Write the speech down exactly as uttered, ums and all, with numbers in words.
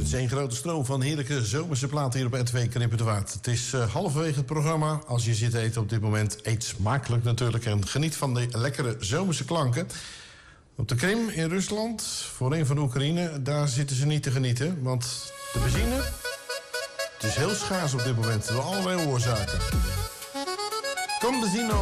is één grote stroom van heerlijke zomerse platen hier op N twee Knippen de Waard. Het is uh, halverwege het programma. Als je zit te eten op dit moment, eet smakelijk natuurlijk. En geniet van de lekkere zomerse klanken. Op de Krim in Rusland, voorheen van Oekraïne, daar zitten ze niet te genieten. Want de benzine, het is heel schaars op dit moment. Door allerlei oorzaken. Kom benzine